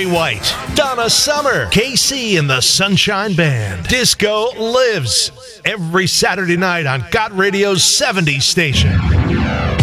White, Donna Summer, KC and the Sunshine Band. Disco lives every Saturday night on Got Radio's 70s station.